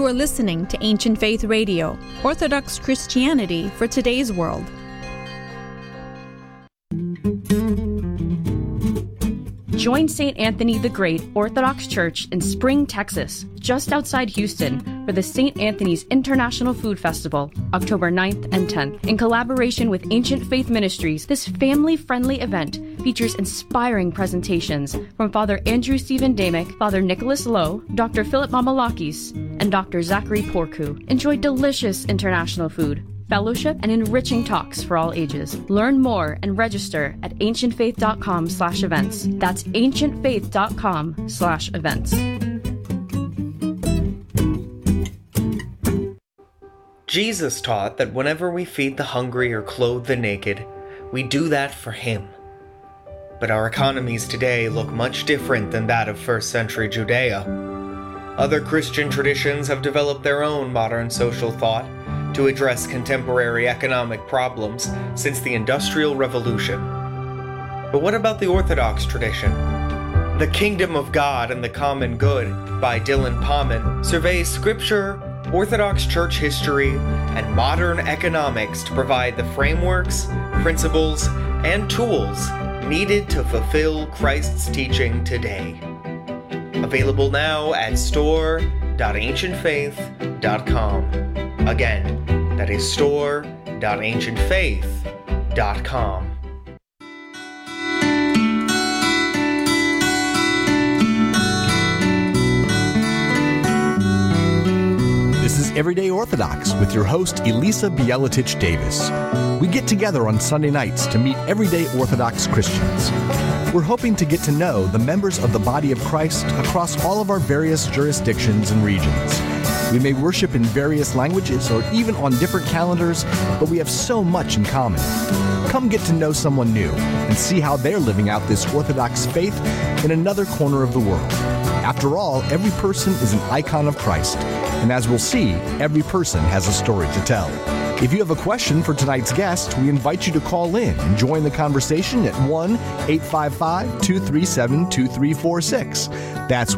You are listening to Ancient Faith Radio, Orthodox Christianity for today's world. Join St. Anthony the Great Orthodox Church in Spring, Texas, just outside Houston, for the St. Anthony's International Food Festival, October 9th and 10th. In collaboration with Ancient Faith Ministries, this family-friendly event features inspiring presentations from Father Andrew Stephen Damick, Father Nicholas Lowe, Dr. Philip Mamalakis, and Dr. Zachary Porku. Enjoy delicious international food, fellowship, and enriching talks for all ages. Learn more and register at ancientfaith.com/events. That's ancientfaith.com/events. Jesus taught that whenever we feed the hungry or clothe the naked, we do that for Him. But our economies today look much different than that of first century Judea. Other Christian traditions have developed their own modern social thought to address contemporary economic problems since the Industrial Revolution. But what about the Orthodox tradition? The Kingdom of God and the Common Good by Dylan Pauman surveys scripture, Orthodox church history, and modern economics to provide the frameworks, principles, and tools needed to fulfill Christ's teaching today. Available now at store.ancientfaith.com. Again, that is store.ancientfaith.com. This is Everyday Orthodox with your host, Elisa Bielatich Davis. We get together on Sunday nights to meet everyday Orthodox Christians. We're hoping to get to know the members of the body of Christ across all of our various jurisdictions and regions. We may worship in various languages or even on different calendars, but we have so much in common. Come get to know someone new and see how they're living out this Orthodox faith in another corner of the world. After all, every person is an icon of Christ, and as we'll see, every person has a story to tell. If you have a question for tonight's guest, we invite you to call in and join the conversation at 1-855-237-2346. That's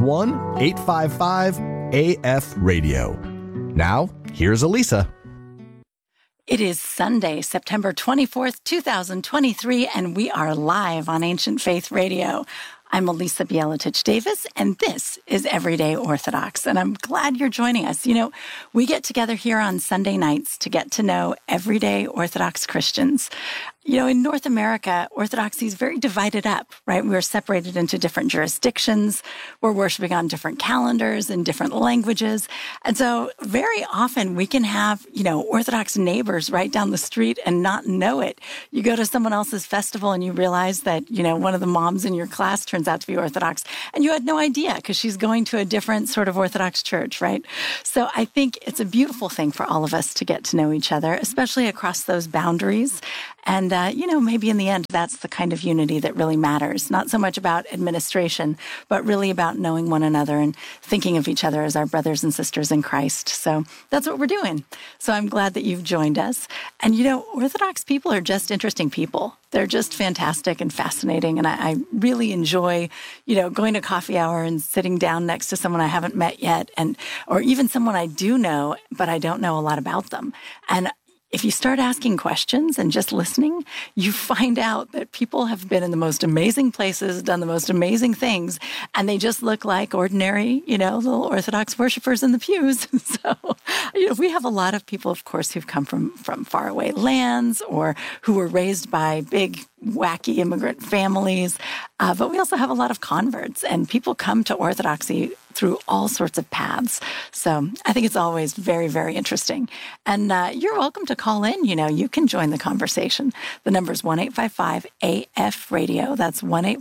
1-855-AF-RADIO. Now, here's Elisa. It is Sunday, September 24th, 2023, and we are live on Ancient Faith Radio. I'm Elisa Bielatich Davis, and this is Everyday Orthodox, and I'm glad you're joining us. You know, we get together here on Sunday nights to get to know everyday Orthodox Christians. You know, in North America, Orthodoxy is very divided up, right? We're separated into different jurisdictions. We're worshiping on different calendars and different languages. And so very often we can have, you know, Orthodox neighbors right down the street and not know it. You go to someone else's festival and you realize that, you know, one of the moms in your class turns out to be Orthodox, and you had no idea because she's going to a different sort of Orthodox church, right? So I think it's a beautiful thing for all of us to get to know each other, especially across those boundaries. And, you know, maybe in the end, that's the kind of unity that really matters. Not so much about administration, but really about knowing one another and thinking of each other as our brothers and sisters in Christ. So that's what we're doing. So I'm glad that you've joined us. And, you know, Orthodox people are just interesting people. They're just fantastic and fascinating. And I really enjoy, you know, going to coffee hour and sitting down next to someone I haven't met yet, or even someone I do know, but I don't know a lot about them. And if you start asking questions and just listening, you find out that people have been in the most amazing places, done the most amazing things, and they just look like ordinary, you know, little Orthodox worshipers in the pews. So, you know, we have a lot of people, of course, who've come from faraway lands or who were raised by big, wacky immigrant families. But we also have a lot of converts, and people come to Orthodoxy through all sorts of paths. So I think it's always very, very interesting. And you're welcome to call in. You know, you can join the conversation. The number is 1-855-AF-RADIO. That's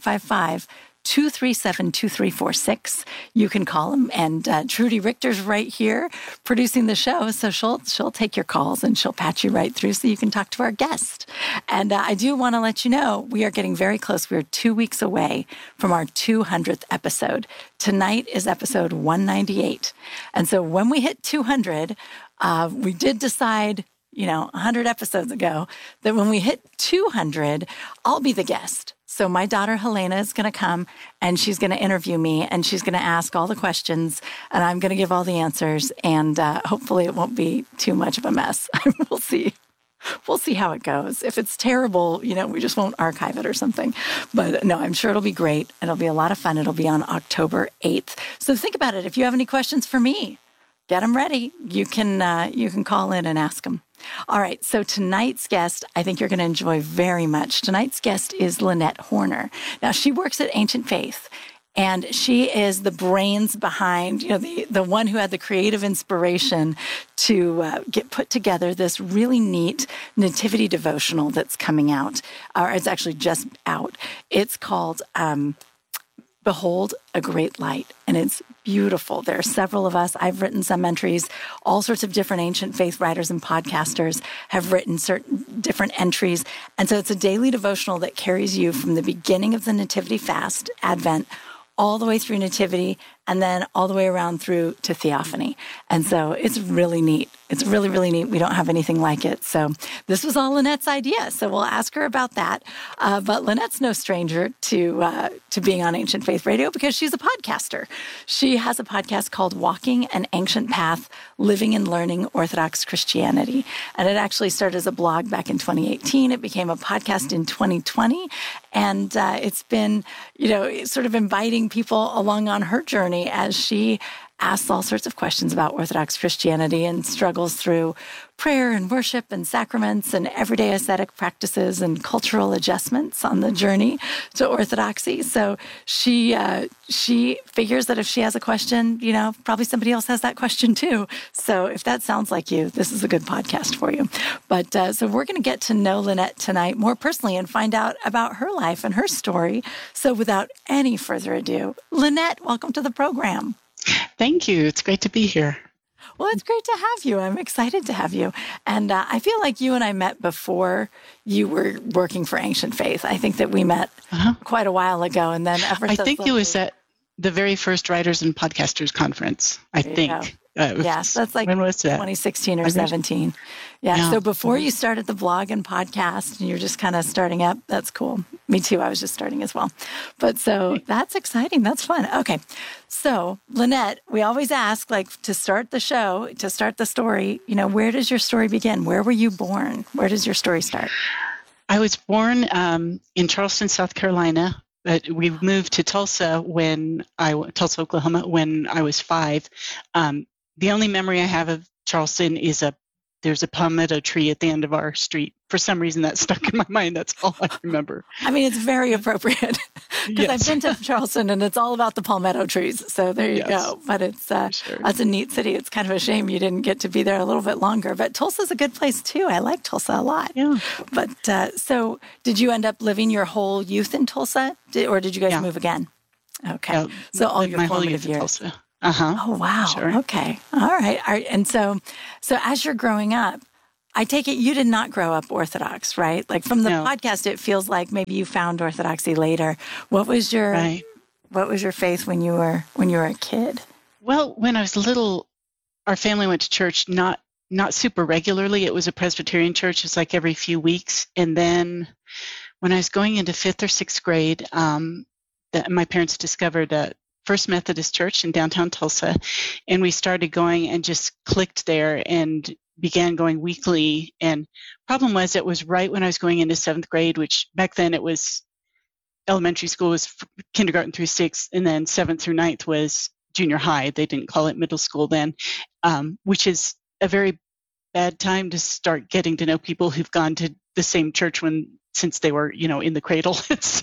1-855-237-2346. You can call them, and Trudy Richter's right here producing the show, so she'll take your calls and she'll patch you right through so you can talk to our guest. And I do want to let you know we are getting very close. We're 2 weeks away from our 200th episode. Tonight is episode 198. And so when we hit 200, we did decide, 100 episodes ago, that when we hit 200, I'll be the guest. So my daughter Helena is going to come and she's going to interview me and she's going to ask all the questions and I'm going to give all the answers. And hopefully it won't be too much of a mess. We'll see. We'll see how it goes. If it's terrible, we just won't archive it or something. But no, I'm sure it'll be great. It'll be a lot of fun. It'll be on October 8th. So think about it. If you have any questions for me, get them ready. You can call in and ask them. All right. So tonight's guest, I think you're going to enjoy very much. Tonight's guest is Lynette Horner. Now, she works at Ancient Faith. And she is the brains behind, the one who had the creative inspiration to get put together this really neat nativity devotional that's coming out, or it's actually just out. It's called Behold a Great Light, and it's beautiful. There are several of us. I've written some entries. All sorts of different Ancient Faith writers and podcasters have written certain different entries. And so it's a daily devotional that carries you from the beginning of the Nativity Fast, Advent, all the way through Nativity, and then all the way around through to Theophany. And so it's really neat. It's really, really neat. We don't have anything like it. So this was all Lynette's idea. So we'll ask her about that. But Lynette's no stranger to being on Ancient Faith Radio because she's a podcaster. She has a podcast called Walking an Ancient Path, Living and Learning Orthodox Christianity. And it actually started as a blog back in 2018. It became a podcast in 2020. And it's been, sort of inviting people along on her journey as she asks all sorts of questions about Orthodox Christianity and struggles through prayer and worship and sacraments and everyday ascetic practices and cultural adjustments on the journey to Orthodoxy. So she figures that if she has a question, probably somebody else has that question too. So if that sounds like you, this is a good podcast for you. But so we're going to get to know Lynette tonight more personally and find out about her life and her story. So without any further ado, Lynette, welcome to the program. Thank you. It's great to be here. Well, it's great to have you. I'm excited to have you. And I feel like you and I met before you were working for Ancient Faith. I think that we met quite a while ago. And then I think it was at the very first Writers and Podcasters Conference, I think. Yes, that's like when was that? 2016 or 17. Yeah. So before you started the blog and podcast and you're just kind of starting up, that's cool. Me too. I was just starting as well. But so that's exciting. That's fun. Okay. So Lynette, we always ask to start the show, to start the story, where does your story begin? Where were you born? Where does your story start? I was born in Charleston, South Carolina. But we moved to Tulsa, Oklahoma, when I was 5. The only memory I have of Charleston is there's a palmetto tree at the end of our street. For some reason, that stuck in my mind. That's all I remember. I mean, it's very appropriate because I've been to Charleston and it's all about the palmetto trees. So there you go. But it's that's a neat city. It's kind of a shame you didn't get to be there a little bit longer. But Tulsa's a good place too. I like Tulsa a lot. Yeah. But so did you end up living your whole youth in Tulsa, or did you guys move again? Okay. Yeah, so all your formative years. Tulsa. Oh, wow. Sure. Okay. All right. And so as you're growing up, I take it you did not grow up Orthodox, right? Like from the podcast, it feels like maybe you found Orthodoxy later. What was your faith when you were a kid? Well, when I was little, our family went to church not super regularly. It was a Presbyterian church. It's like every few weeks. And then when I was going into 5th or 6th grade, my parents discovered a First Methodist Church in downtown Tulsa, and we started going and just clicked there and began going weekly. And problem was, it was right when I was going into 7th grade, which back then it was elementary school was kindergarten through 6th, and then 7th through 9th was junior high. They didn't call it middle school then, which is a very bad time to start getting to know people who've gone to the same church since they were, in the cradle. So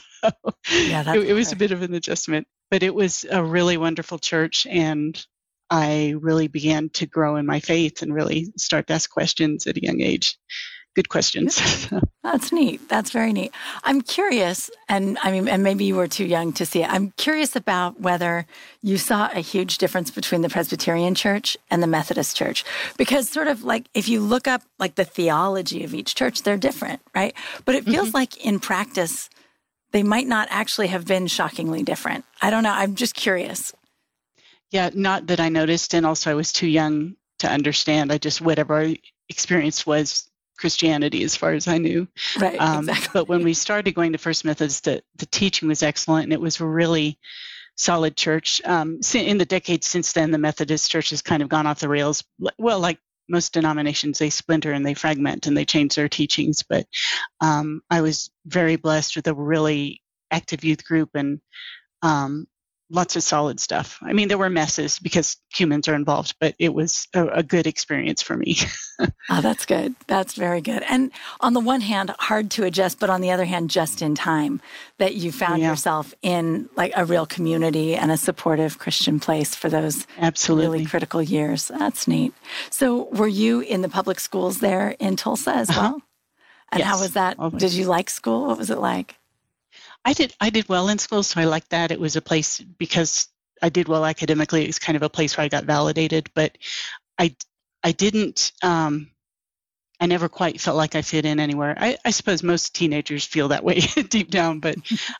it was a bit of an adjustment, but it was a really wonderful church, and I really began to grow in my faith and really start to ask questions at a young age. Good questions. That's neat. That's very neat. I'm curious, and maybe you were too young to see it. I'm curious about whether you saw a huge difference between the Presbyterian Church and the Methodist Church, because sort of like if you look up like the theology of each church, they're different, right? But it feels like in practice, they might not actually have been shockingly different. I don't know. I'm just curious. Yeah, not that I noticed, and also I was too young to understand. I just, whatever I experienced was Christianity as far as I knew. Right, exactly. But when we started going to First Methodist, the teaching was excellent, and it was a really solid church. In the decades since then, the Methodist Church has kind of gone off the rails. Well, like most denominations, they splinter and they fragment and they change their teachings. But I was very blessed with a really active youth group and lots of solid stuff. I mean, there were messes because humans are involved, but it was a good experience for me. Oh, that's good. That's very good. And on the one hand, hard to adjust, but on the other hand, just in time that you found yourself in like a real community and a supportive Christian place for those really critical years. That's neat. So were you in the public schools there in Tulsa as well? And yes, how was that? always. Did you like school? What was it like? I did well in school, so I liked that. It was a place, because I did well academically, it was kind of a place where I got validated, but I didn't, I never quite felt like I fit in anywhere. I suppose most teenagers feel that way deep down, but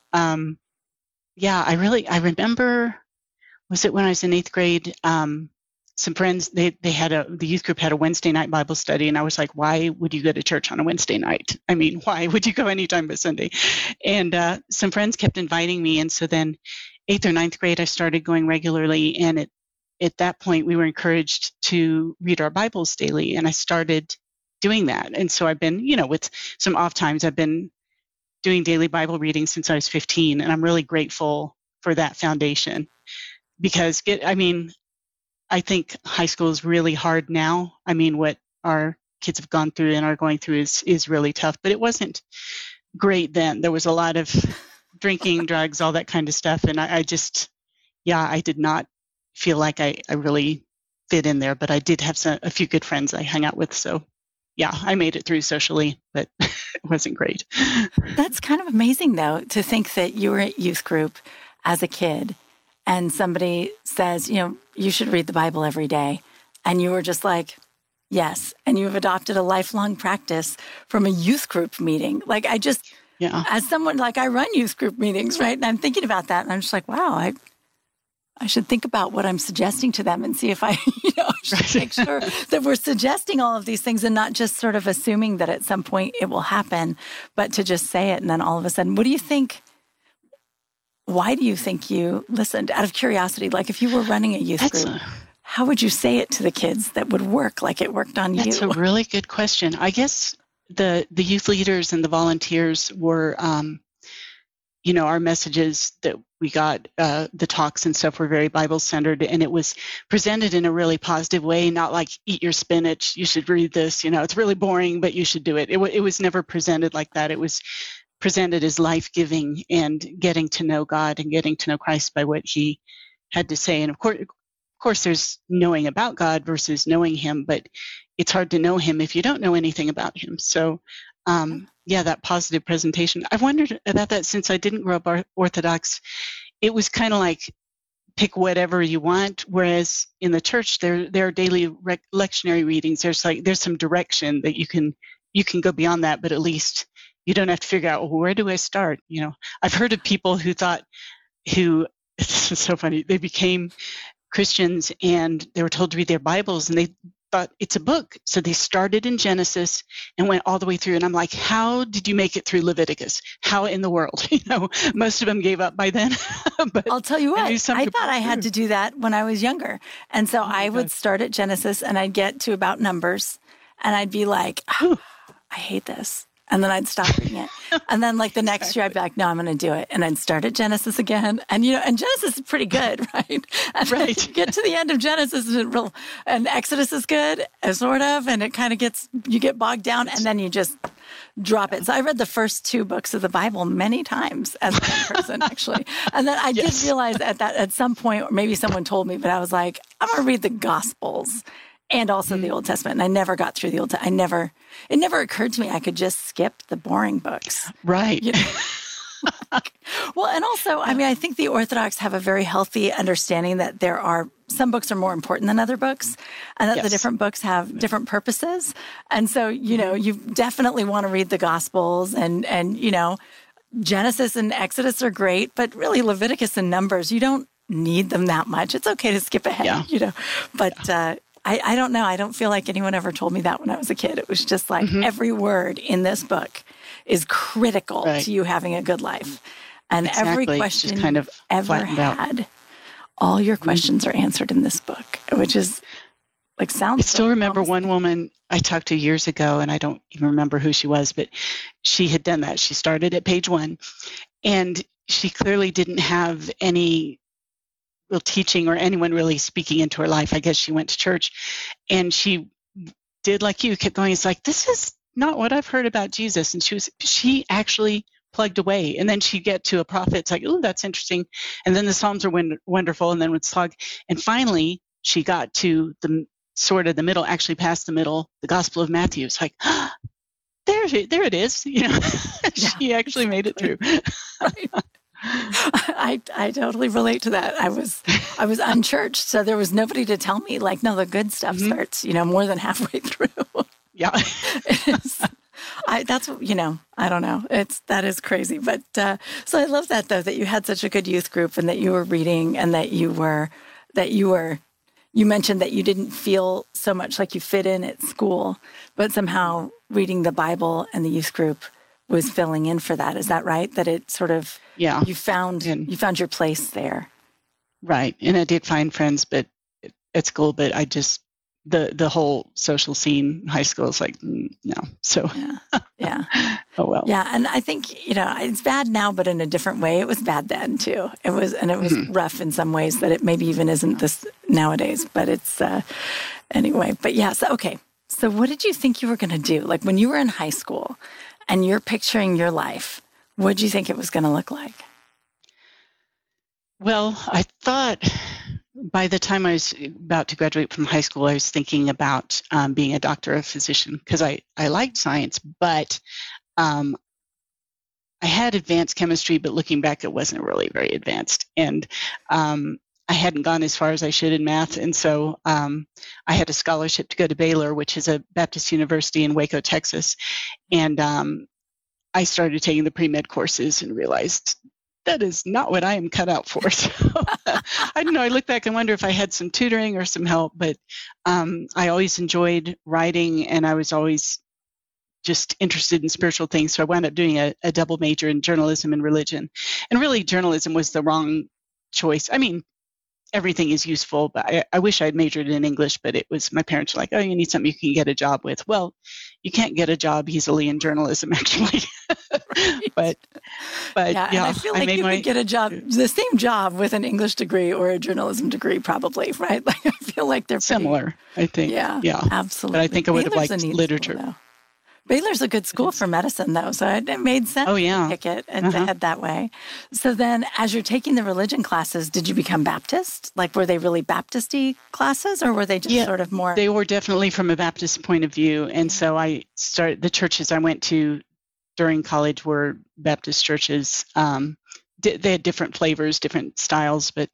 I remember, was it when I was in 8th grade, some friends, the youth group had a Wednesday night Bible study, and I was like, why would you go to church on a Wednesday night? I mean, why would you go anytime but Sunday? And some friends kept inviting me, and so then 8th or 9th grade, I started going regularly, and at that point, we were encouraged to read our Bibles daily, and I started doing that. And so I've been, with some off times, I've been doing daily Bible reading since I was 15, and I'm really grateful for that foundation, because I think high school is really hard now. I mean, what our kids have gone through and are going through is really tough, but it wasn't great then. There was a lot of drinking, drugs, all that kind of stuff. And I did not feel like I really fit in there, but I did have a few good friends I hung out with. So I made it through socially, but it wasn't great. That's kind of amazing, though, to think that you were at youth group as a kid and somebody says, you should read the Bible every day. And you were just like, yes. And you've adopted a lifelong practice from a youth group meeting. Like as someone, like I run youth group meetings, right? And I'm thinking about that. And I'm just like, wow, I should think about what I'm suggesting to them and see if I should make sure that we're suggesting all of these things and not just sort of assuming that at some point it will happen, but to just say it. And then all of a sudden, what do you think? Why do you think you listened? Out of curiosity, like if you were running a youth group, how would you say it to the kids that would work like it worked on you? That's a really good question. I guess the youth leaders and the volunteers were, our messages that we got, the talks and stuff were very Bible-centered, and it was presented in a really positive way, not like, eat your spinach, you should read this, it's really boring, but you should do it. It was never presented like that. It was presented as life-giving and getting to know God and getting to know Christ by what he had to say. And of course, there's knowing about God versus knowing him, but it's hard to know him if you don't know anything about him. So, that positive presentation. I've wondered about that since I didn't grow up Orthodox. It was kind of like pick whatever you want, whereas in the church there are daily lectionary readings. There's some direction that you can go beyond that, but at least you don't have to figure out, well, where do I start? I've heard of people who this is so funny, they became Christians and they were told to read their Bibles and they thought it's a book. So they started in Genesis and went all the way through. And I'm like, how did you make it through Leviticus? How in the world? Most of them gave up by then. But I'll tell you what, I thought I had to do that when I was younger. And so I would start at Genesis and I'd get to about Numbers and I'd be like, I hate this. And then I'd stop reading it. And then like the next year I'd be like, no, I'm going to do it. And I'd start at Genesis again. And, and Genesis is pretty good, right? And then you get to the end of Genesis and Exodus is good, sort of. And it kind of you get bogged down and then you just drop it. So I read the first 2 books of the Bible many times as a young person, actually. And then I did realize at some point, or maybe someone told me, but I was like, I'm going to read the Gospels. And also the Old Testament. And I never got through the Old Testament. It never occurred to me I could just skip the boring books. Right. Well, and also, I think the Orthodox have a very healthy understanding that there are some books are more important than other books and that the different books have different purposes. And so, you definitely want to read the Gospels and Genesis and Exodus are great, but really Leviticus and Numbers, you don't need them that much. It's okay to skip ahead, but I don't know. I don't feel like anyone ever told me that when I was a kid. It was just like every word in this book is critical to you having a good life. And every question just kind of ever had, all your questions are answered in this book, which is like sounds. I still remember one woman I talked to years ago, and I don't even remember who she was, but she had done that. She started at page 1, and she clearly didn't have any real teaching or anyone really speaking into her life. I guess she went to church, and she did like you, kept going. It's like, this is not what I've heard about Jesus. And she actually plugged away. And then she'd get to a prophet. It's like, oh, that's interesting. And then the Psalms are wonderful. And then would slog. And finally, she got to the sort of the middle, actually past the middle, the Gospel of Matthew. It's like, there it is. You know, she actually made it through. I totally relate to that. I was unchurched, so there was nobody to tell me, like, no, the good stuff starts, more than halfway through. Yeah. That's, I don't know. That is crazy. But, so I love that though, that you had such a good youth group and that you were reading and that you mentioned that you didn't feel so much like you fit in at school, but somehow reading the Bible and the youth group was filling in for that. Is that right? That it sort of, you found your place there. Right. And I did find friends, but at school, but I just, the whole social scene in high school is like, no. So, yeah. Oh, well. Yeah. And I think, it's bad now, but in a different way. It was bad then too. It was rough in some ways that it maybe even isn't this nowadays, but it's, anyway, but yeah. So, okay. So what did you think you were going to do? Like when you were in high school and you're picturing your life, what did you think it was going to look like? Well, I thought by the time I was about to graduate from high school, I was thinking about being a doctor of physician because I liked science, but I had advanced chemistry, but looking back, it wasn't really very advanced. And I hadn't gone as far as I should in math. And so I had a scholarship to go to Baylor, which is a Baptist university in Waco, Texas. And I started taking the pre-med courses and realized that is not what I am cut out for. So I don't know. I look back and wonder if I had some tutoring or some help, but I always enjoyed writing and I was always just interested in spiritual things. So I wound up doing a double major in journalism and religion. And really journalism was the wrong choice. I mean, everything is useful, but I wish I'd majored in English, but it was, my parents were like, oh, you need something you can get a job with. Well, you can't get a job easily in journalism, actually. But yeah, and I feel like you could get a job, the same job with an English degree or a journalism degree, probably, right? Like I feel like they're similar, I think. Yeah, absolutely. But I think I would have liked literature. School, Baylor's a good school for medicine, though, so it made sense to pick it and to head that way. So then, as you're taking the religion classes, did you become Baptist? Like, were they really Baptist-y classes, or were they just sort of more? They were definitely from a Baptist point of view, and so I started, the churches I went to during college were Baptist churches. They had different flavors, different styles, but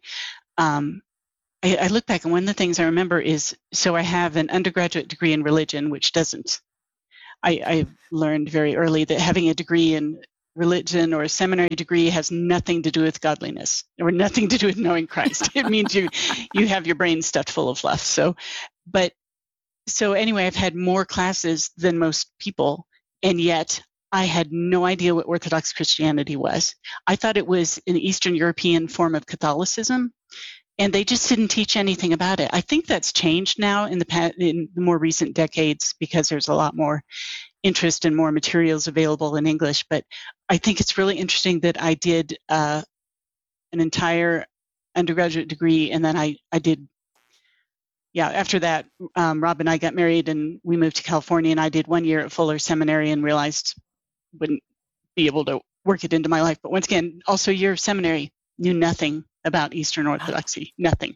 I look back, and one of the things I remember is, so I have an undergraduate degree in religion, which doesn't, I learned very early that having a degree in religion or a seminary degree has nothing to do with godliness or nothing to do with knowing Christ. It means you have your brain stuffed full of fluff. So anyway, I've had more classes than most people, and yet I had no idea what Orthodox Christianity was. I thought it was an Eastern European form of Catholicism, and they just didn't teach anything about it. I think that's changed now in the more recent decades because there's a lot more interest and more materials available in English. But I think it's really interesting that I did an entire undergraduate degree, and then I did, after that, Rob and I got married and we moved to California, and I did 1 year at Fuller Seminary and realized wouldn't be able to work it into my life. But once again, also a year of seminary, knew nothing about Eastern Orthodoxy, nothing.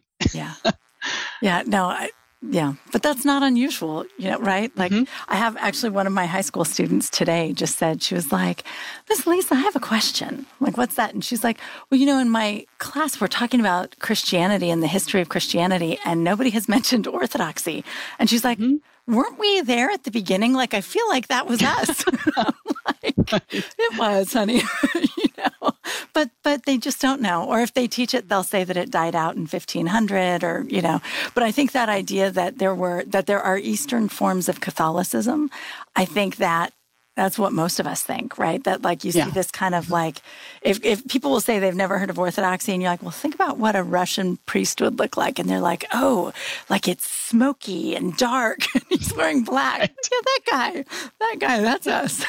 But that's not unusual, right? Like I have actually one of my high school students today just said, she was like, Miss Lisa, I have a question. I'm like, what's that? And she's like, well, in my class, we're talking about Christianity and the history of Christianity, and nobody has mentioned Orthodoxy. And she's like, weren't we there at the beginning? Like, I feel like that was us. I'm like, it was, honey. but they just don't know. Or if they teach it, they'll say that it died out in 1500 or, But I think that idea that there are Eastern forms of Catholicism, I think that's what most of us think, right? That like you see this kind of like, if people will say they've never heard of Orthodoxy and you're like, well, think about what a Russian priest would look like. And they're like, oh, like it's smoky and dark and he's wearing black. Right. Yeah, that guy, that's us.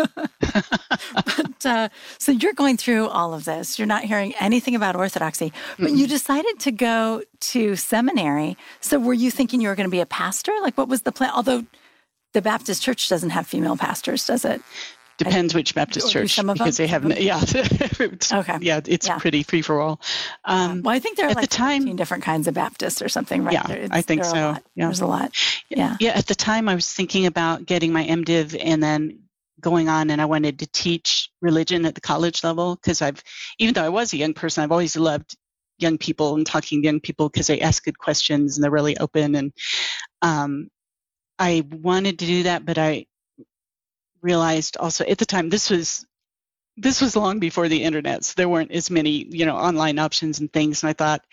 But so you're going through all of this. You're not hearing anything about Orthodoxy, but you decided to go to seminary. So were you thinking you were going to be a pastor? Like what was the plan? Although the Baptist Church doesn't have female pastors, does it? Depends which Baptist church, because they have, okay. Yeah, it's pretty free for all. Well, I think there are like 15 different kinds of Baptists or something, right? Yeah, I think so. Yeah. There's a lot. Yeah. At the time, I was thinking about getting my MDiv and then going on, and I wanted to teach religion at the college level because even though I was a young person, I've always loved young people and talking to young people because they ask good questions and they're really open. And I wanted to do that, but I realized also at the time this was long before the internet, so there weren't as many online options and things. And I thought,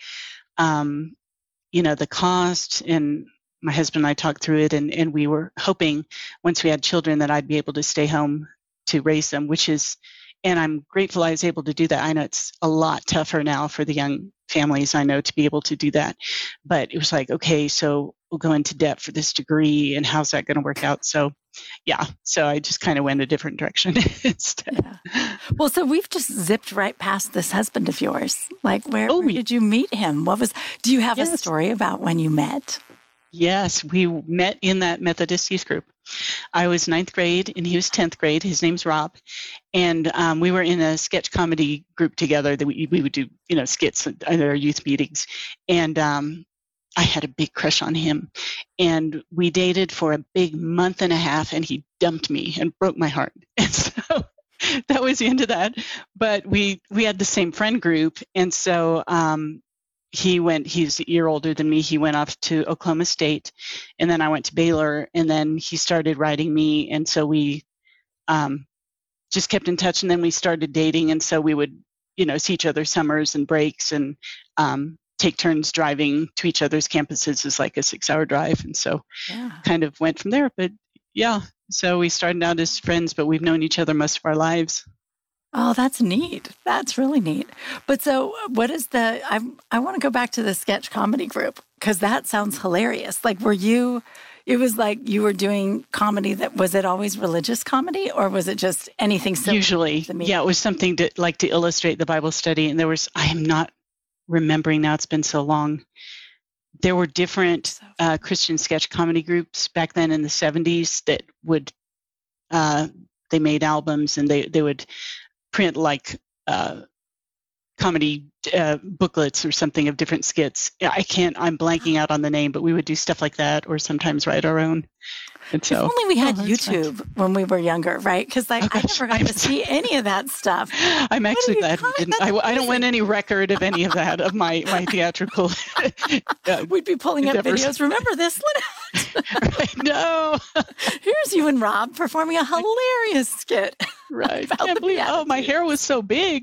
the cost, and my husband and I talked through it, and we were hoping once we had children that I'd be able to stay home to raise them, and I'm grateful I was able to do that. I know it's a lot tougher now for the young families I know to be able to do that, but it was like, okay, so we'll go into debt for this degree, and how's that going to work out? So I just kind of went a different direction instead. Yeah. Well, so we've just zipped right past this husband of yours. Like, where did you meet him? Do you have a story about when you met? Yes, we met in that Methodist youth group. I was 9th grade and he was 10th grade. His name's Rob. And we were in a sketch comedy group together that we would do, skits at our youth meetings. And I had a big crush on him. And we dated for a big month and a half, and he dumped me and broke my heart. And so that was the end of that. But we had the same friend group. And so he's a year older than me. He went off to Oklahoma State, and then I went to Baylor, and then he started writing me. And so we just kept in touch, and then we started dating. And so we would, see each other summers and breaks, and take turns driving to each other's campuses. Is like a 6-hour drive. And so kind of went from there. But so we started out as friends, but we've known each other most of our lives. Oh, that's neat. That's really neat. But so what is I want to go back to the sketch comedy group, because that sounds hilarious. Like, it was like you were doing comedy was it always religious comedy, or was it just anything similar? Usually, it was something to illustrate the Bible study. And I am not remembering now, it's been so long. There were different Christian sketch comedy groups back then in the 70s that would, they made albums, and they would print comedy booklets or something of different skits. I'm blanking out on the name, but we would do stuff like that, or sometimes write our own. And so, if only we had YouTube when we were younger, right? Because I never got to see any of that stuff. I'm actually glad we didn't. I don't want any record of any of that, of my theatrical. We'd be pulling up videos. Remember this, Lynette? Right, no. Here's you and Rob performing a hilarious skit. Right. I can't believe, my hair was so big.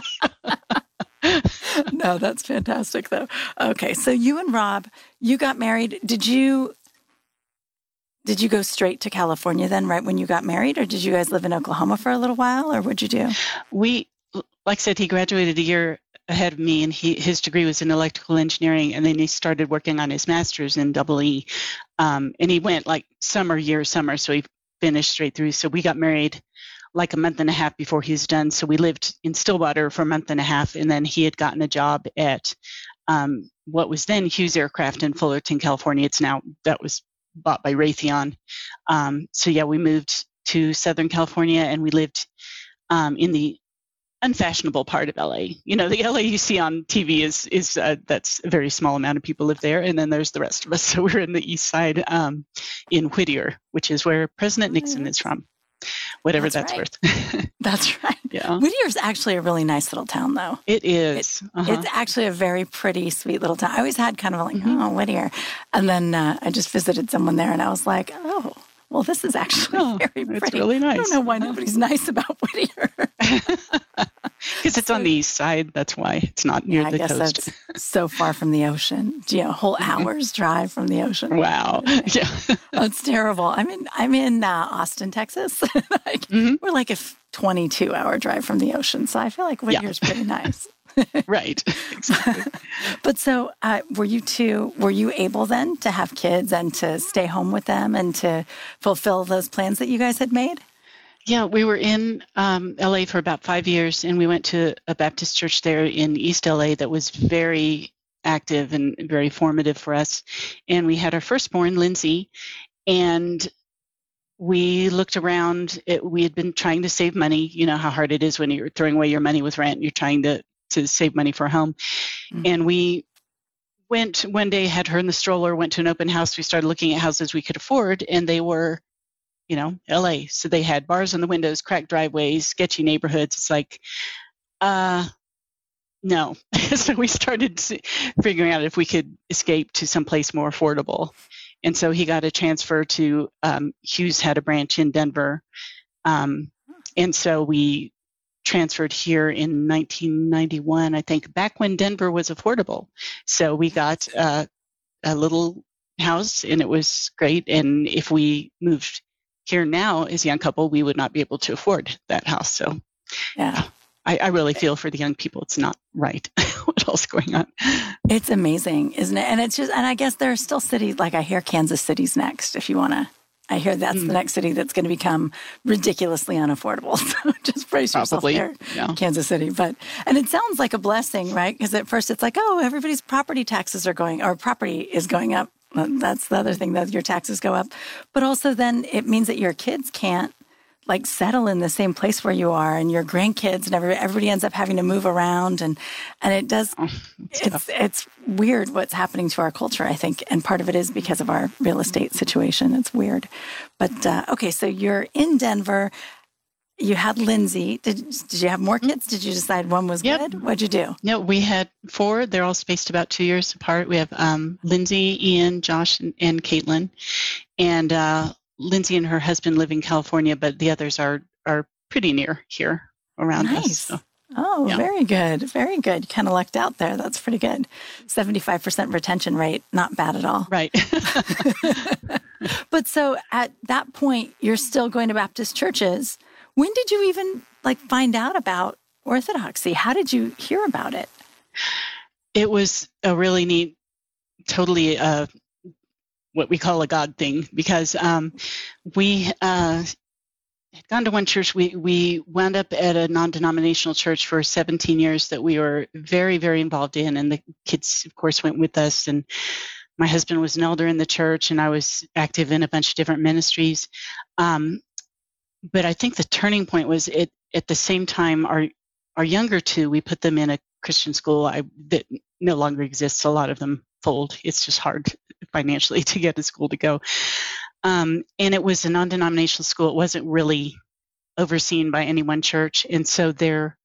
No, that's fantastic, though. Okay, so you and Rob, you got married. Did you go straight to California then, right when you got married, or did you guys live in Oklahoma for a little while, or what'd you do? We, like I said, he graduated a year ahead of me, and his degree was in electrical engineering, and then he started working on his master's in EE. And he went summer, so he finished straight through. So we got married like a month and a half before he was done. So we lived in Stillwater for a month and a half, and then he had gotten a job at what was then Hughes Aircraft in Fullerton, California. That was bought by Raytheon. We moved to Southern California, and we lived in the unfashionable part of LA. The LA you see on TV is that's a very small amount of people live there, and then there's the rest of us. So we're in the east side in Whittier, which is where President Nixon is from. Whatever that's worth. That's right. Yeah. Whittier's actually a really nice little town, though. It is. It's actually a very pretty, sweet little town. I always had kind of Whittier. And then I just visited someone there, and I was like, oh, well, this is actually very pretty. It's really nice. I don't know why nobody's nice about Whittier. Because it's on the east side. That's why it's not near the coast. I guess that's so far from the ocean. A whole hour's drive from the ocean. Wow. Yeah. It's terrible. I'm in Austin, Texas. We're like a 22-hour drive from the ocean. So I feel like Whittier's pretty nice. Right. Exactly. But so were you able then to have kids and to stay home with them and to fulfill those plans that you guys had made? Yeah, we were in LA for about 5 years, and we went to a Baptist church there in East LA that was very active and very formative for us. And we had our firstborn, Lindsay, and we looked around. We had been trying to save money. You know how hard it is when you're throwing away your money with rent. You're trying to save money for a home. Mm-hmm. And we went one day, had her in the stroller, went to an open house. We started looking at houses we could afford, and they were LA. So they had bars on the windows, cracked driveways, sketchy neighborhoods. It's like, no. So we started figuring out if we could escape to someplace more affordable. And so he got a transfer to, Hughes had a branch in Denver. And so we transferred here in 1991, I think, back when Denver was affordable. So we got a little house, and it was great. And if we moved here now as a young couple, we would not be able to afford that house. So I really feel for the young people. It's not right what else is going on. It's amazing, isn't it? And it's just, and I guess there are still cities, like I hear Kansas City's next, if you want to. I hear that's the next city that's going to become ridiculously unaffordable. So just brace yourself there, Kansas City. And it sounds like a blessing, right? Because at first it's like, oh, everybody's property taxes are going, or property is going up. That's the other thing, that your taxes go up. But also then it means that your kids can't like settle in the same place where you are, and your grandkids and everybody ends up having to move around. And it does, it's weird what's happening to our culture, I think. And part of it is because of our real estate situation. It's weird. But okay, so you're in Denver. You had Lindsay. Did you have more kids? Did you decide one was good? What'd you do? No, we had 4. They're all spaced about 2 years apart. We have Lindsay, Ian, Josh, and Caitlin. And Lindsay and her husband live in California, but the others are pretty near here around us. So, very good. Very good. You kind of lucked out there. That's pretty good. 75% retention rate. Not bad at all. Right. But so at that point, you're still going to Baptist churches. When did you even find out about Orthodoxy? How did you hear about it? It was a really neat, totally what we call a God thing, because we had gone to one church. We wound up at a non-denominational church for 17 years that we were very, very involved in, and the kids, of course, went with us. And my husband was an elder in the church, and I was active in a bunch of different ministries. But I think the turning point was at the same time, our younger two, we put them in a Christian school that no longer exists. A lot of them fold. It's just hard financially to get a school to go. And it was a non-denominational school. It wasn't really overseen by any one church. And so there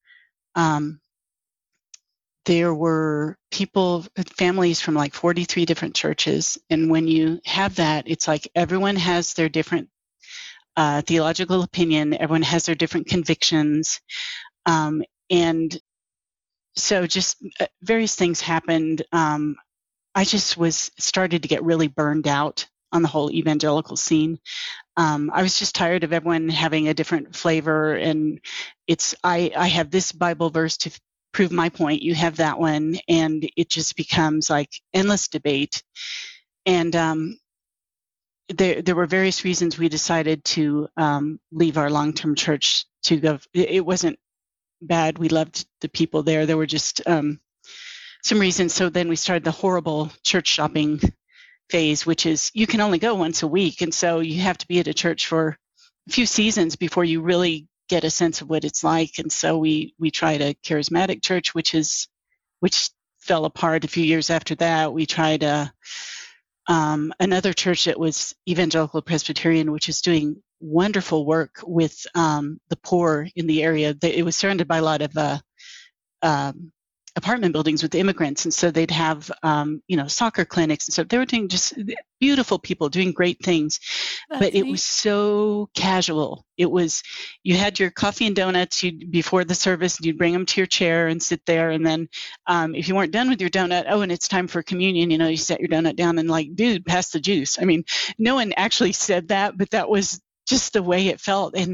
were families from 43 different churches. And when you have that, it's like everyone has their different theological opinion. Everyone has their different convictions. And so just various things happened. I just started to get really burned out on the whole evangelical scene. I was just tired of everyone having a different flavor. And I have this Bible verse to prove my point. You have that one. And it just becomes like endless debate. And there were various reasons we decided to leave our long-term church to go. It wasn't bad. We loved the people there. There were just some reasons. So then we started the horrible church shopping phase, which is you can only go once a week. And so you have to be at a church for a few seasons before you really get a sense of what it's like. And so we tried a charismatic church, which fell apart a few years after that. We tried another church that was Evangelical Presbyterian, which is doing wonderful work with the poor in the area. It was surrounded by a lot of apartment buildings with immigrants. And so they'd have, soccer clinics. And so they were doing just beautiful people doing great things. But it was so casual. It was, you had your coffee and donuts before the service, you'd bring them to your chair and sit there. And then if you weren't done with your donut, and it's time for communion, you set your donut down and like, dude, pass the juice. I mean, no one actually said that, but that was just the way it felt. And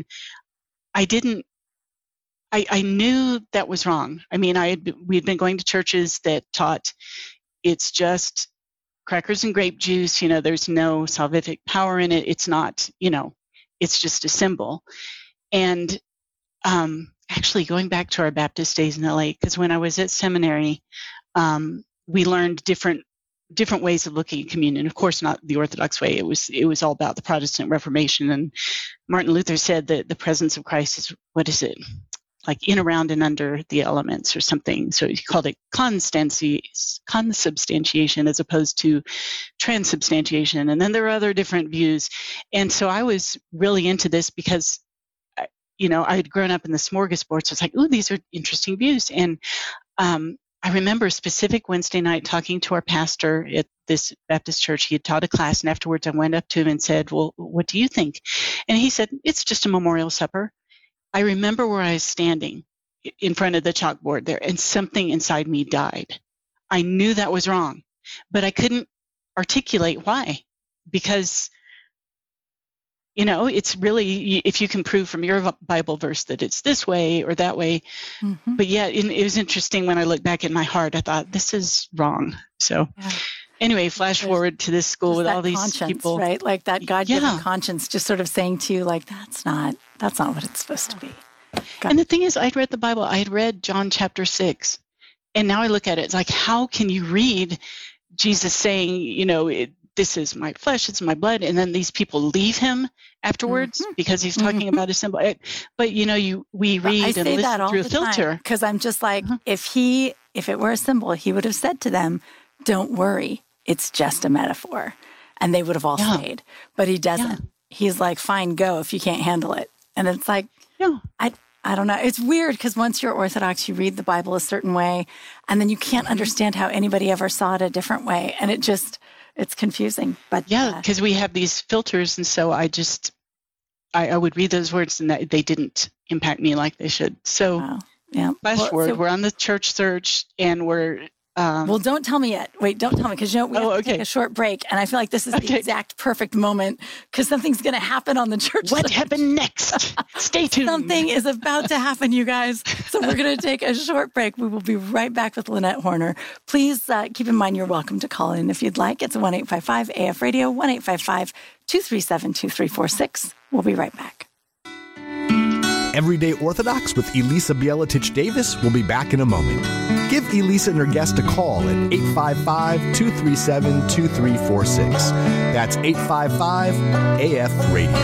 I knew that was wrong. I mean, we'd been going to churches that taught it's just crackers and grape juice. There's no salvific power in it. It's not, it's just a symbol. And actually going back to our Baptist days in LA, because when I was at seminary, we learned different ways of looking at communion. Of course, not the Orthodox way. It was all about the Protestant Reformation. And Martin Luther said that the presence of Christ is, what is it? Like in, around, and under the elements or something. So he called it consubstantiation as opposed to transubstantiation. And then there are other different views. And so I was really into this because, I had grown up in the smorgasbord. So it's like, ooh, these are interesting views. And I remember a specific Wednesday night talking to our pastor at this Baptist church. He had taught a class. And afterwards I went up to him and said, well, what do you think? And he said, it's just a memorial supper. I remember where I was standing in front of the chalkboard there, and something inside me died. I knew that was wrong, but I couldn't articulate why, because, it's really, if you can prove from your Bible verse that it's this way or that way. Mm-hmm. But yeah, it was interesting when I look back in my heart, I thought, this is wrong. So anyway, flash forward to this school with all these people. Right? Like that God-given conscience just sort of saying to you, like, that's not what it's supposed to be. And the thing is, I'd read the Bible. I had read John chapter 6. And now I look at it, it's like, how can you read Jesus saying, this is my flesh, it's my blood, and then these people leave him afterwards because he's talking about a symbol. But, we read and listen through a filter. Because I'm just like, if it were a symbol, he would have said to them, don't worry, it's just a metaphor. And they would have all stayed. But he doesn't. Yeah. He's like, fine, go if you can't handle it. And it's like, I don't know. It's weird because once you're Orthodox, you read the Bible a certain way, and then you can't understand how anybody ever saw it a different way. And it's confusing. But because we have these filters. And so I would read those words and they didn't impact me like they should. So flash forward, we're on the church search and we're... well, don't tell me yet. Wait, don't tell me because we have to take a short break, and I feel like this is the exact perfect moment because something's going to happen on the church. What happened next? Stay tuned. Something is about to happen, you guys. So we're going to take a short break. We will be right back with Lynette Horner. Please keep in mind you're welcome to call in if you'd like. It's 1-855-AF-RADIO, 1-855-237-2346. We'll be right back. Everyday Orthodox with Elisa Bielatich Davis will be back in a moment. Give Elisa and her guest a call at 855-237-2346. That's 855-AF-RADIO.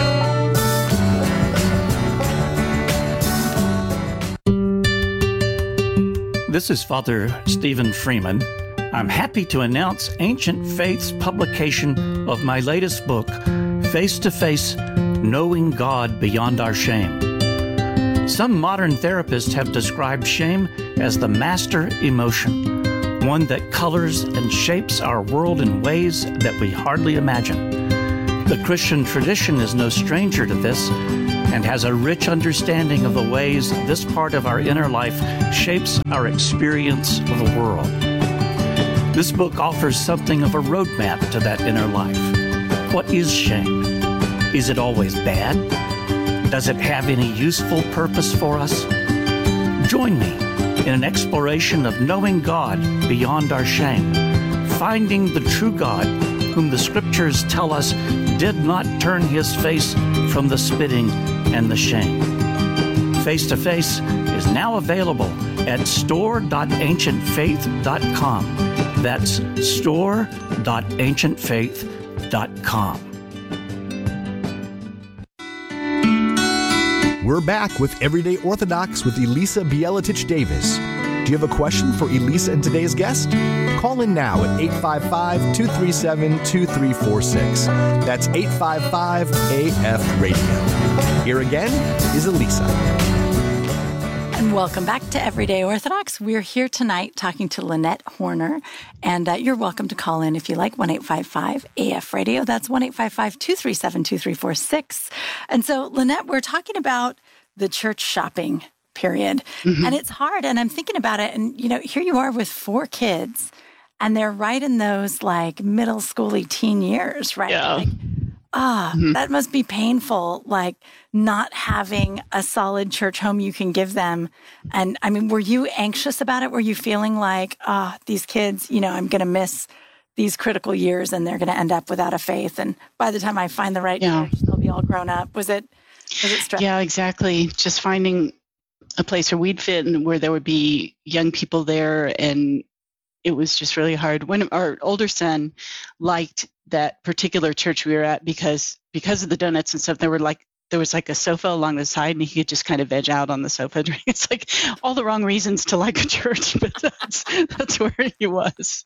This is Father Stephen Freeman. I'm happy to announce Ancient Faith's publication of my latest book, Face to Face, Knowing God Beyond Our Shame. Some modern therapists have described shame as the master emotion, one that colors and shapes our world in ways that we hardly imagine. The Christian tradition is no stranger to this and has a rich understanding of the ways this part of our inner life shapes our experience of the world. This book offers something of a roadmap to that inner life. What is shame? Is it always bad? Does it have any useful purpose for us? Join me in an exploration of knowing God beyond our shame, finding the true God whom the Scriptures tell us did not turn his face from the spitting and the shame. Face to Face is now available at store.ancientfaith.com. That's store.ancientfaith.com. We're back with Everyday Orthodox with Elisa Bielatich Davis. Do you have a question for Elisa and today's guest? Call in now at 855-237-2346. That's 855-AF-RADIO. Here again is Elisa. And welcome back to Everyday Orthodox. We're here tonight talking to Lynette Horner, and you're welcome to call in if you like, 1-855-AF-RADIO. That's 1-855-237-2346. And so, Lynette, we're talking about the church shopping period, and it's hard, and I'm thinking about it, and, here you are with 4 kids, and they're right in those, like, middle schooly teen years, right? Yeah. Like, that must be painful, like not having a solid church home you can give them. And I mean, were you anxious about it? Were you feeling like, these kids, I'm going to miss these critical years and they're going to end up without a faith. And by the time I find the right church, they'll be all grown up. Was it stressful? Yeah, exactly. Just finding a place where we'd fit and where there would be young people there. And it was just really hard. When our older son liked that particular church we were at because of the donuts and stuff, there was like a sofa along the side and he could just kind of veg out on the sofa. It's like all the wrong reasons to like a church, but that's where he was.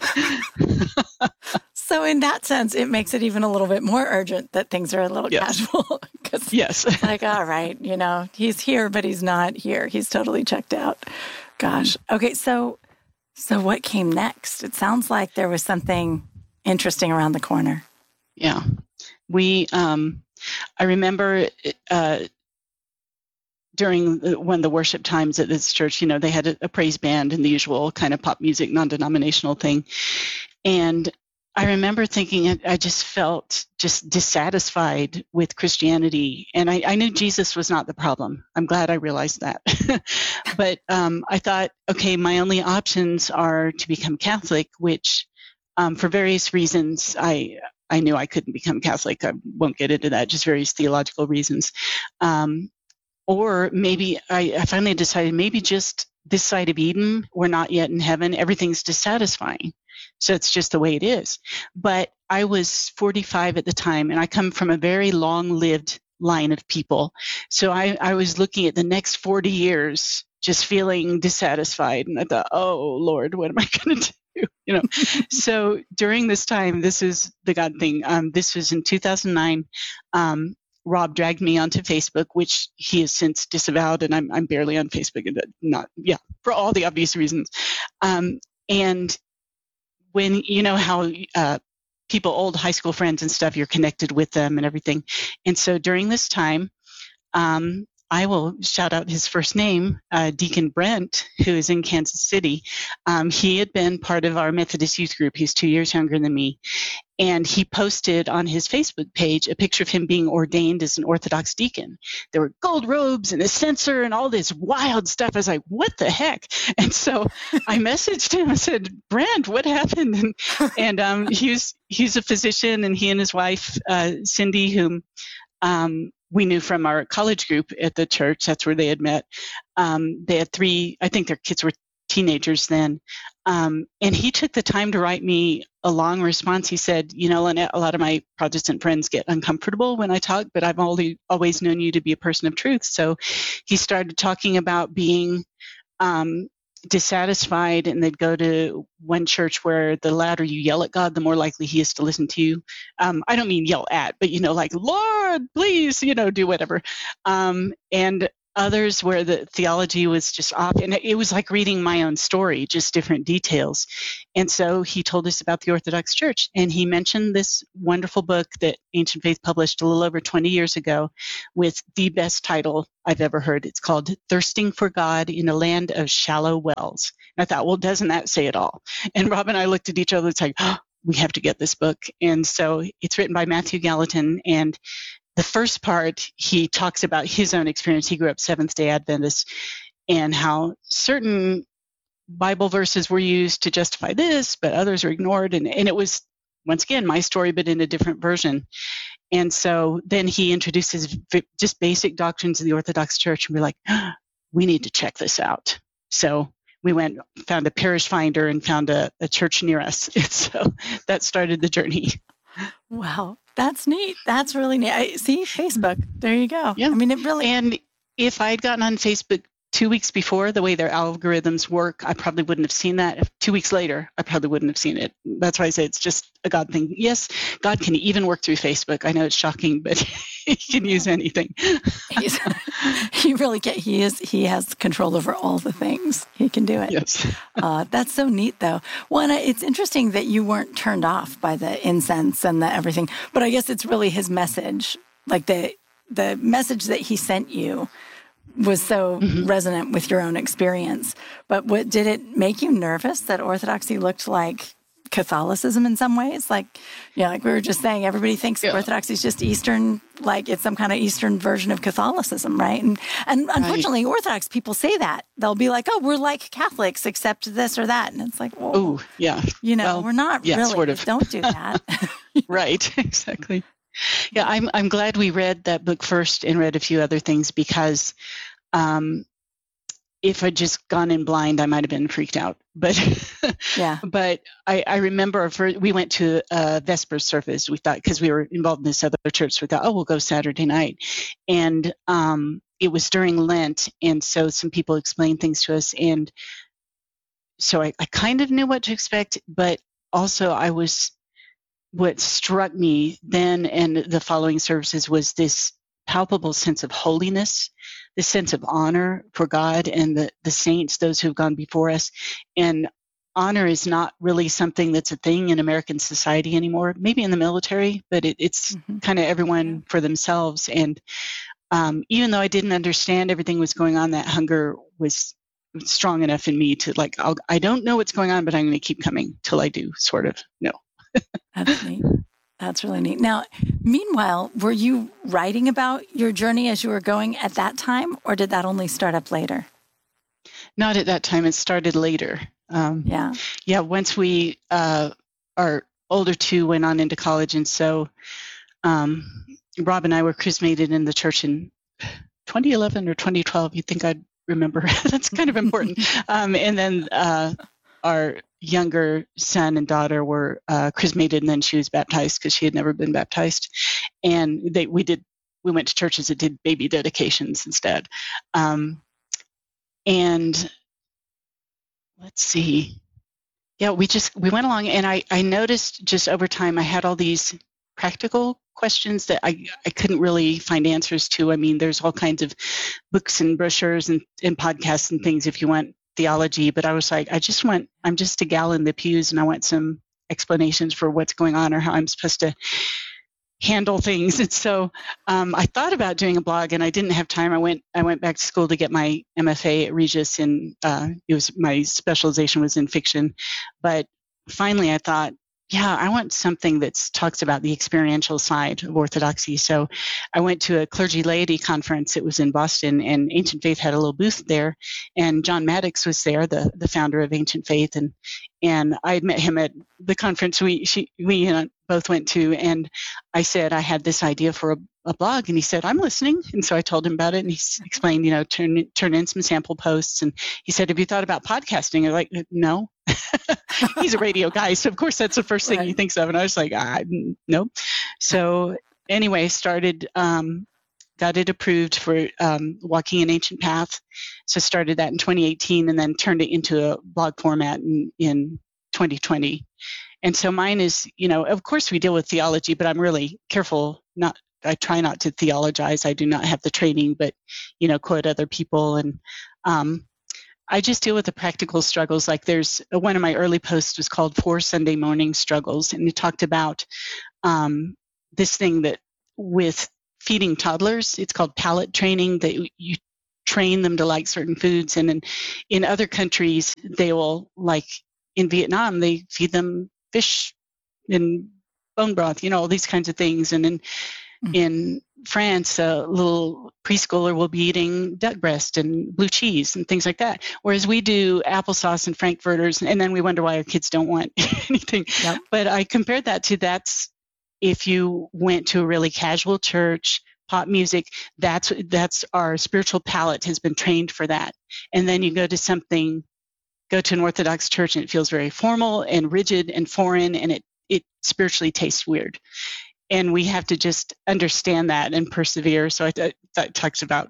So in that sense, it makes it even a little bit more urgent that things are a little casual. Yes. Like, all right, he's here, but he's not here. He's totally checked out. Gosh. Okay, so what came next? It sounds like there was something interesting around the corner. Yeah. I remember during one of the worship times at this church, they had a praise band and the usual kind of pop music, non-denominational thing. And I remember thinking I just felt just dissatisfied with Christianity. And I knew Jesus was not the problem. I'm glad I realized that. But I thought, okay, my only options are to become Catholic, which for various reasons, I knew I couldn't become Catholic. I won't get into that, just various theological reasons. Or maybe I finally decided maybe just this side of Eden, we're not yet in heaven. Everything's dissatisfying. So it's just the way it is. But I was 45 at the time, and I come from a very long-lived line of people. So I was looking at the next 40 years just feeling dissatisfied. And I thought, oh, Lord, what am I going to do? So during this time, this is the God thing. This was in 2009. Rob dragged me onto Facebook, which he has since disavowed, and I'm barely on Facebook, for all the obvious reasons. And when how people, old high school friends and stuff, you're connected with them and everything. And so during this time, I will shout out his first name, Deacon Brent, who is in Kansas City. He had been part of our Methodist youth group. He's 2 years younger than me. And he posted on his Facebook page a picture of him being ordained as an Orthodox deacon. There were gold robes and a censer and all this wild stuff. I was like, what the heck? And so I messaged him. I said, Brent, what happened? And he's a physician, and he and his wife, Cindy, whom we knew from our college group at the church. That's where they had met. They had 3, I think their kids were teenagers then. And he took the time to write me a long response. He said, Lynette, a lot of my Protestant friends get uncomfortable when I talk, but I've always known you to be a person of truth. So he started talking about being dissatisfied, and they'd go to one church where the louder you yell at God, the more likely he is to listen to you. I don't mean yell at, but, like, Lord, please, do whatever. And others where the theology was just off. And it was like reading my own story, just different details. And so he told us about the Orthodox Church, and he mentioned this wonderful book that Ancient Faith published a little over 20 years ago with the best title I've ever heard. It's called Thirsting for God in a Land of Shallow Wells. And I thought, well, doesn't that say it all? And Rob and I looked at each other. It's like, we have to get this book. And so it's written by Matthew Gallatin, and the first part, he talks about his own experience. He grew up Seventh-day Adventist, and how certain Bible verses were used to justify this, but others are ignored. And it was, once again, my story, but in a different version. And so then he introduces just basic doctrines of the Orthodox Church, and we're like, we need to check this out. So we went, found a parish finder, and found a church near us. And so that started the journey. Wow. That's neat. That's really neat. See, Facebook. There you go. Yeah. I mean, it really. And if I'd gotten on Facebook 2 weeks before, the way their algorithms work, I probably wouldn't have seen that. If 2 weeks later, I probably wouldn't have seen it. That's why I say it's just a God thing. Yes, God can even work through Facebook. I know it's shocking, but he can use anything. He really can. He has control over all the things. He can do it. Yes. That's so neat, though. Well, it's interesting that you weren't turned off by the incense and the everything, but I guess it's really his message, like the message that he sent you was so resonant with your own experience. But did it make you nervous that Orthodoxy looked like Catholicism in some ways? Like, like we were just saying, everybody thinks Orthodoxy is just Eastern, like it's some kind of Eastern version of Catholicism, right? And unfortunately, Orthodox people say that. They'll be like, oh, we're like Catholics, except this or that. And it's like, well, oh, yeah. We're not really. Sort of. Don't do that. Right, exactly. Yeah, I'm glad we read that book first and read a few other things, because if I'd just gone in blind, I might have been freaked out. But but I remember we went to a Vespers service. We thought, because we were involved in this other church, we thought, oh, we'll go Saturday night. And it was during Lent, and so some people explained things to us. And so I kind of knew what to expect, but also what struck me then and the following services was this palpable sense of holiness, this sense of honor for God and the saints, those who have gone before us. And honor is not really something that's a thing in American society anymore, maybe in the military, but it's kind of everyone for themselves. And even though I didn't understand everything was going on, that hunger was strong enough in me to like, I don't know what's going on, but I'm going to keep coming till I do, sort of. No. That's neat. That's really neat. Now, meanwhile, were you writing about your journey as you were going at that time, or did that only start up later? Not at that time. It started later. Once we, our older two went on into college, and so Rob and I were chrismated in the church in 2011 or 2012. You'd think I'd remember. That's kind of important. And then our younger son and daughter were chrismated, and then she was baptized because she had never been baptized. And we went to churches that did baby dedications instead. And let's see. Yeah, we went along, and I noticed just over time I had all these practical questions that I couldn't really find answers to. I mean, there's all kinds of books and brochures and podcasts and things if you want theology, but I was like, I'm just a gal in the pews, and I want some explanations for what's going on or how I'm supposed to handle things. And so I thought about doing a blog, and I didn't have time. I went back to school to get my MFA at Regis, and my specialization was in fiction. But finally I thought, yeah, I want something that talks about the experiential side of Orthodoxy. So I went to a clergy laity conference. It was in Boston, and Ancient Faith had a little booth there. And John Maddox was there, the founder of Ancient Faith. And I had met him at the conference we both went to. And I said, I had this idea for a blog. And he said, I'm listening. And so I told him about it. And he explained, turn in some sample posts. And he said, have you thought about podcasting? I'm like, no. He's a radio guy, so of course that's the first thing he thinks of. And I was like, no. So anyway, started, got it approved for Walking an Ancient Path. So started that in 2018, and then turned it into a blog format in 2020. And so mine is, of course we deal with theology, but I'm really careful I try not to theologize. I do not have the training, but, quote other people. And I just deal with the practical struggles. Like there's one of my early posts was called 4 Sunday Morning Struggles. And it talked about this thing that with feeding toddlers, it's called palate training, that you train them to like certain foods. And in other countries, they will, like in Vietnam, they feed them fish and bone broth, all these kinds of things. And in France, a little preschooler will be eating duck breast and blue cheese and things like that. Whereas we do applesauce and frankfurters, and then we wonder why our kids don't want anything. Yep. But I compared that to that's if you went to a really casual church, pop music, that's our spiritual palate has been trained for that. And then you go to an Orthodox church, and it feels very formal and rigid and foreign, and it spiritually tastes weird. And we have to just understand that and persevere. So I thought it talks about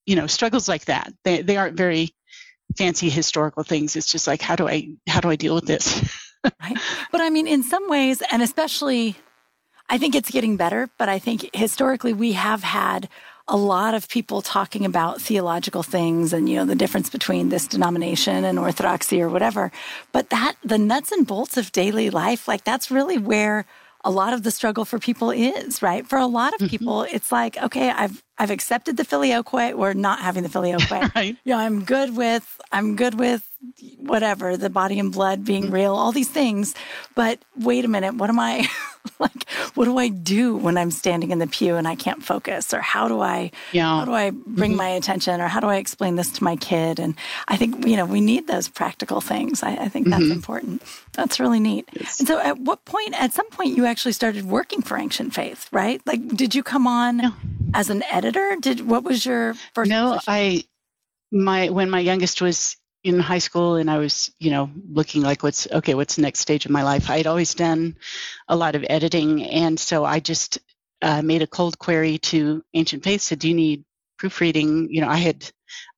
struggles like that. They aren't very fancy historical things. It's just like, how do I deal with this? Right. But I mean, in some ways, and especially, I think it's getting better, but I think historically we have had a lot of people talking about theological things and, the difference between this denomination and orthodoxy or whatever. But the nuts and bolts of daily life, like that's really where a lot of the struggle for people is, right? For a lot of people, it's like, okay, I've accepted the filioque or not having the filioque. Right. I'm good with whatever, the body and blood being real, all these things. But wait a minute, what am I what do I do when I'm standing in the pew and I can't focus? Or how do I bring my attention? Or how do I explain this to my kid? And I think, we need those practical things. I think that's important. That's really neat. Yes. And so at some point you actually started working for Ancient Faith, right? Like, did you come on as an editor? What was your first position? When my youngest was in high school and I was, looking like what's the next stage of my life, I'd always done a lot of editing. And so I just made a cold query to Ancient Faith, said, do you need proofreading? I had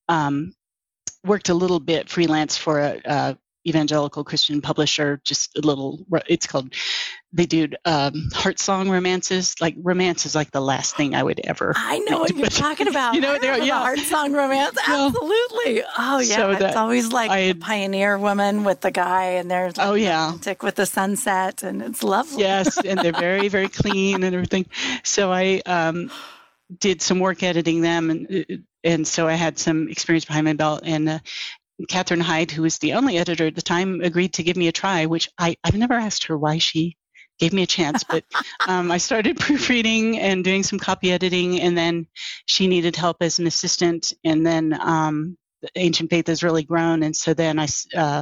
worked a little bit freelance for a evangelical Christian publisher, just a little, they do heart song romances. Like, romance is like the last thing I would ever. I know what you're talking about. The heart song romance. Absolutely. Oh, yeah. So it's always like the pioneer woman with the guy, and they're romantic with the sunset, and it's lovely. Yes, and they're very, very clean and everything. So I did some work editing them, and so I had some experience behind my belt. And Catherine Hyde, who was the only editor at the time, agreed to give me a try, which I've never asked her why she gave me a chance, but I started proofreading and doing some copy editing, and then she needed help as an assistant, and then Ancient Faith has really grown, and so then I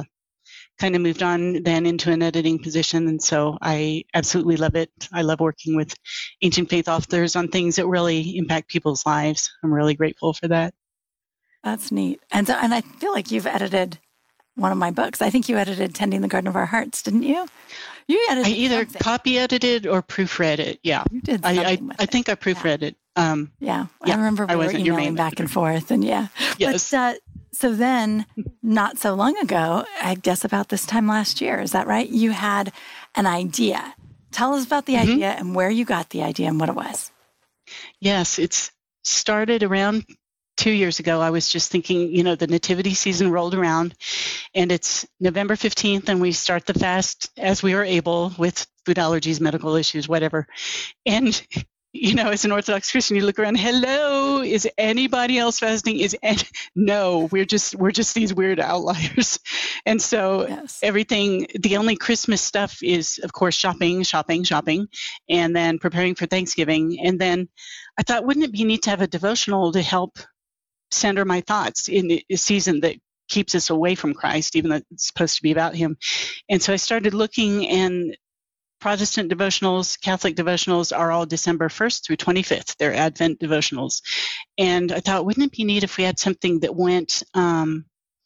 kind of moved on then into an editing position, and so I absolutely love it. I love working with Ancient Faith authors on things that really impact people's lives. I'm really grateful for that. That's neat. And I feel like you've edited one of my books. I think you edited Tending the Garden of Our Hearts, didn't you? I either copy edited or proofread it. Yeah. You did I think I proofread it. I remember we were emailing back and forth, and Yes. But, so then, not so long ago, I guess about this time last year, is that right? You had an idea. Tell us about the idea and where you got the idea and what it was. Yes, it's started around 2 years ago. I was just thinking, the nativity season rolled around, and it's November 15th, and we start the fast as we are able with food allergies, medical issues, whatever. And, as an Orthodox Christian, you look around, hello, is anybody else fasting? No, we're just these weird outliers. And so everything, the only Christmas stuff is, of course, shopping, and then preparing for Thanksgiving. And then I thought, wouldn't it be neat to have a devotional to help center my thoughts in a season that keeps us away from Christ, even though it's supposed to be about him. And so I started looking, and Protestant devotionals, Catholic devotionals are all December 1st through 25th. They're Advent devotionals. And I thought, wouldn't it be neat if we had something that went from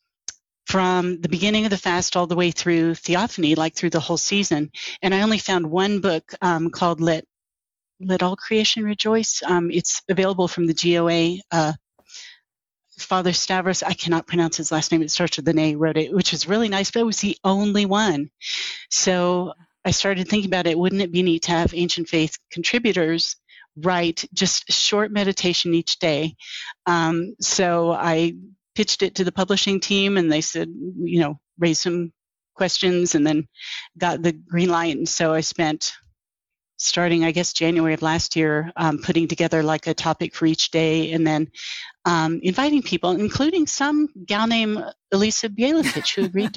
the beginning of the fast all the way through Theophany, like through the whole season. And I only found one book called Let All Creation Rejoice. It's available from the GOA. Father Stavros, I cannot pronounce his last name, it starts with an A, wrote it, which was really nice, but it was the only one. So I started thinking about it. Wouldn't it be neat to have Ancient Faith contributors write just a short meditation each day? So I pitched it to the publishing team, and they said, raise some questions, and then got the green light. And so I spent, starting, I guess, January of last year, putting together like a topic for each day, and then inviting people, including some gal named Elisa Bielatich, who agreed